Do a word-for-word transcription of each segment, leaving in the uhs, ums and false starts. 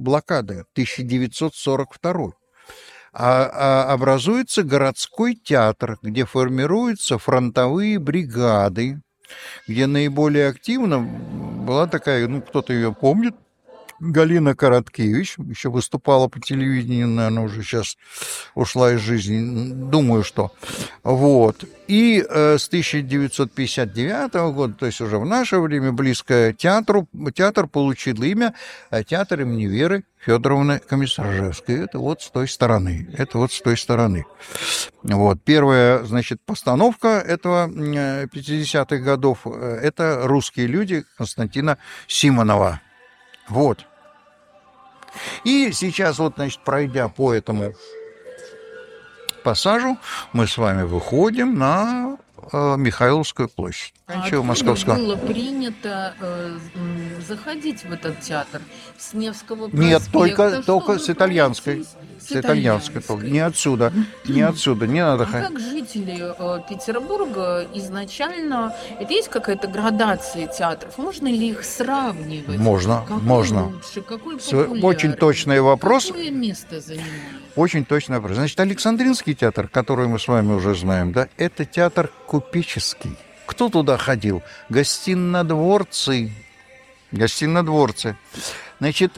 блокады, тысяча девятьсот сорок второй. А, а образуется городской театр, где формируются фронтовые бригады, где наиболее активно была такая, ну, кто-то ее помнит, Галина Короткевич, еще выступала по телевидению, наверное, уже сейчас ушла из жизни, думаю, что. Вот. И э, с тысяча девятьсот пятьдесят девятого года, то есть уже в наше время, близкое театру, театр получил имя театр имени Веры Федоровны Комиссаржевской. Это вот с той стороны. Это вот с той стороны. Вот. Первая, значит, постановка этого пятидесятых годов, это «Русские люди» Константина Симонова. Вот. И сейчас вот, значит, пройдя по этому пассажу, мы с вами выходим на э, Михайловскую площадь. А откуда было принято э, заходить в этот театр? С Невского проспекта? Нет, только, только с итальянской. С итальянской, только. Не отсюда, не отсюда, не надо а ходить. Как жители э, Петербурга изначально, это есть какая-то градация театров? Можно ли их сравнивать? Можно, какой можно. Лучше, какой популярнее? Очень точный вопрос. Какое место занимает? Очень точный вопрос. Значит, Александринский театр, который мы с вами уже знаем, да, это театр купеческий. Кто туда ходил? Гостинодворцы. Гостинодворцы. Значит,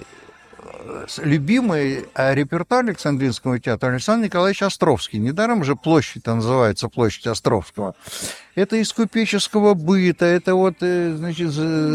любимый репертуар Александринского театра Александр Николаевич Островский. Недаром же площадь называется площадь Островского. Это из купеческого быта, это вот, значит,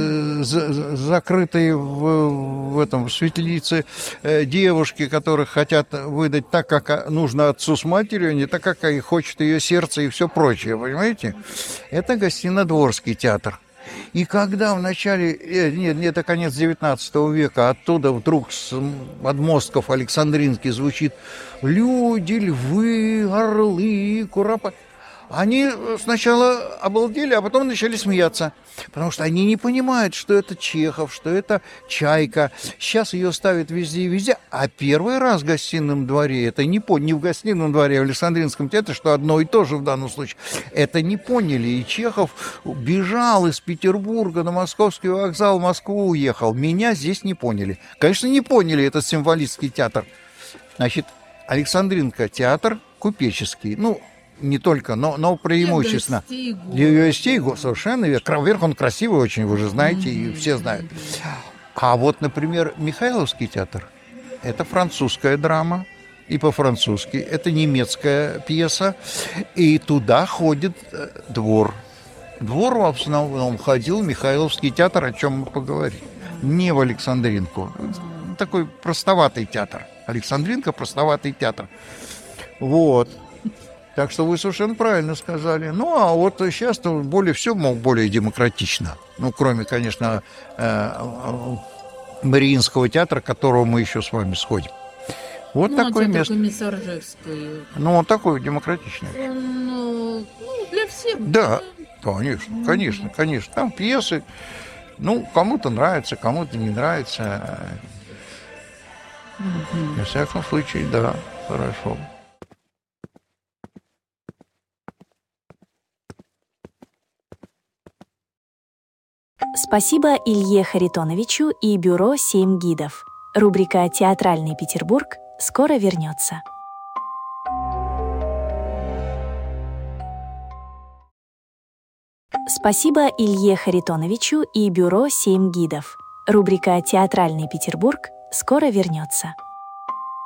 закрытые в, в этом в светлице девушки, которых хотят выдать так, как нужно отцу с матерью, не так, как и хочет ее сердце и все прочее, понимаете? Это Гостинодворский театр. И когда в начале, нет, это конец девятнадцатого века, оттуда вдруг с подмостков Александринки звучит «Люди, львы, орлы, куропа». Они сначала обалдели, а потом начали смеяться, потому что они не понимают, что это Чехов, что это Чайка. Сейчас ее ставят везде и везде, а первый раз в гостином дворе, это не, по, не в гостином дворе, а в Александринском театре, что одно и то же в данном случае, это не поняли. И Чехов бежал из Петербурга на Московский вокзал, в Москву уехал. Меня здесь не поняли. Конечно, не поняли этот символистский театр. Значит, Александринка театр купеческий, ну, не только, но, но преимущественно. Для гостей, совершенно верно. Вверх он красивый очень, вы же знаете, и все знают. А вот, например, Михайловский театр – это французская драма, и по-французски. Это немецкая пьеса, и туда ходит двор. Двор в основном ходил в Михайловский театр, о чем мы поговорим. Не в Александринку. Такой простоватый театр. Александринка – простоватый театр. Вот. Так что вы совершенно правильно сказали. Ну, а вот сейчас более все, мол, более демократично. Ну, кроме, конечно, Мариинского театра, к которому мы еще с вами сходим. Вот ну, такое место. Комиссаржевской. Ну, он такой демократичный. Ну, ну, для всех. Да, конечно, конечно, конечно. Там пьесы, ну, кому-то нравится, кому-то не нравится. Mm-hmm. Во всяком случае, да, хорошо. Спасибо Илье Харитоновичу и бюро «Семь гидов». Рубрика «Театральный Петербург» скоро вернется. Спасибо Илье Харитоновичу и бюро «Семь гидов». Рубрика «Театральный Петербург» скоро вернется.